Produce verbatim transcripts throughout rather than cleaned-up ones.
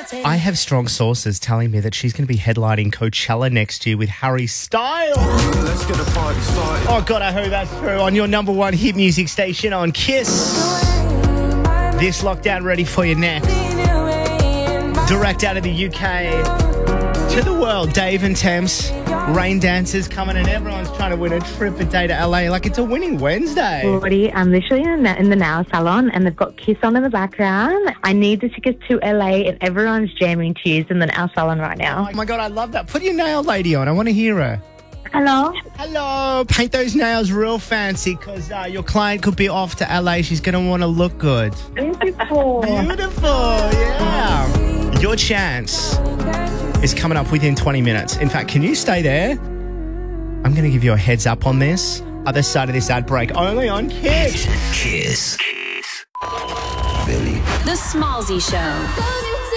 I have strong sources telling me that she's going to be headlining Coachella next year with Harry Styles. Let's get the party started. Oh, God, I hope that's true. On your number one hit music station on Kiss. This lockdown ready for you next. Direct out of the U K to the world, Dave and Temps. Rain dancers coming and everyone's trying to win a trip a day to L A like it's a winning Wednesday. Woody, I'm literally in the, in the nail salon and they've got Kiss on in the background. I need the tickets to L A and everyone's jamming Tears in the nail salon right now. Oh my God, I love that. Put your nail lady on. I want to hear her. Hello? Hello. Paint those nails real fancy because uh, your client could be off to L A. She's going to want to look good. Beautiful. Beautiful, yeah. Your chance is coming up within twenty minutes. In fact, can you stay there? I'm going to give you a heads up on this. Other side of this ad break, only on Kiss. Kiss. Kiss. Billy. The Smallsy Show.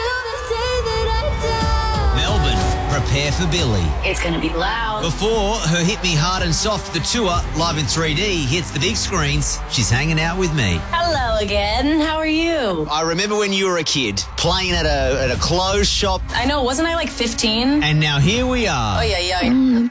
Melbourne, prepare for Billy. It's going to be loud. Before her Hit Me Hard and Soft, the tour, live in three D, hits the big screens, she's hanging out with me. Hello again. How are you? I remember when you were a kid, playing at a at a clothes shop. I know. Wasn't I like fifteen? And now here we are. Oh, yeah, yeah. I'm the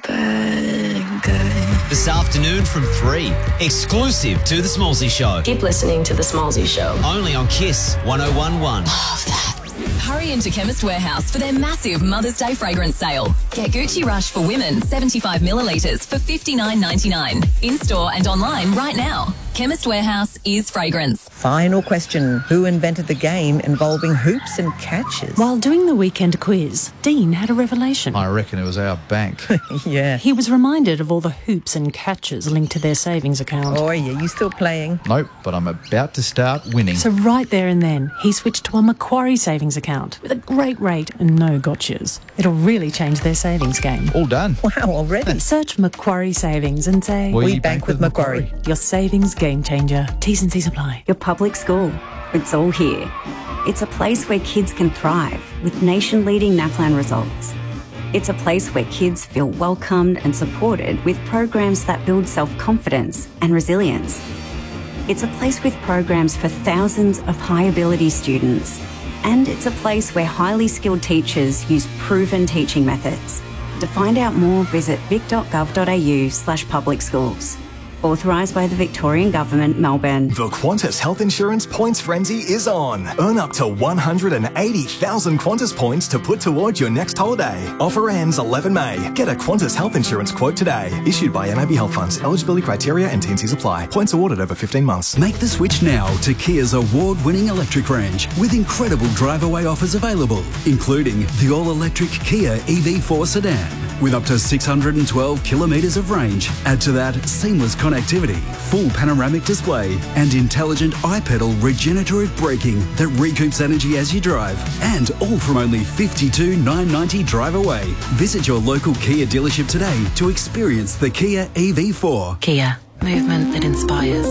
bad guy. This afternoon from three, exclusive to The Smallsy Show. Keep listening to The Smallsy Show. Only on Kiss one oh one one. Love that. Hurry into Chemist Warehouse for their massive Mother's Day fragrance sale. Get Gucci Rush for women, seventy-five millilitres for fifty-nine ninety-nine. In-store and online right now. Chemist Warehouse is fragrance. Final question. Who invented the game involving hoops and catches? While doing the weekend quiz, Dean had a revelation. I reckon it was our bank. Yeah. He was reminded of all the hoops and catches linked to their savings account. Oh, yeah, you still playing? Nope, but I'm about to start winning. So right there and then, he switched to a Macquarie savings account with a great rate and no gotchas. It'll really change their savings game. All done. Wow, already? Search Macquarie Savings and say, We, we bank, bank with Macquarie. Macquarie. Your savings game changer. T's and C's apply. Your public school. It's all here. It's a place where kids can thrive with nation-leading NAPLAN results. It's a place where kids feel welcomed and supported with programs that build self-confidence and resilience. It's a place with programs for thousands of high-ability students. And it's a place where highly skilled teachers use proven teaching methods. To find out more, visit vic.gov.au slash public schools. Authorised by the Victorian Government, Melbourne. The Qantas Health Insurance Points Frenzy is on. Earn up to one hundred eighty thousand Qantas points to put towards your next holiday. Offer ends eleven May. Get a Qantas Health Insurance quote today. Issued by N A B Health Funds. Eligibility criteria and T and Cs apply. Points awarded over fifteen months. Make the switch now to Kia's award-winning electric range with incredible drive-away offers available, including the all-electric Kia E V four sedan with up to six hundred twelve kilometres of range. Add to that seamless connectivity, full panoramic display, and intelligent iPedal regenerative braking that recoups energy as you drive. And all from only fifty-two thousand nine hundred ninety drive away. Visit your local Kia dealership today to experience the Kia E V four. Kia, movement that inspires.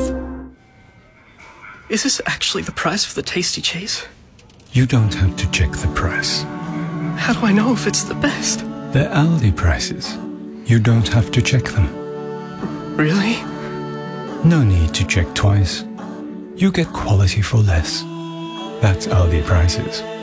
Is this actually the price for the tasty cheese? You don't have to check the price. How do I know if it's the best? They're Aldi prices. You don't have to check them. Really? No need to check twice. You get quality for less. That's Aldi prices.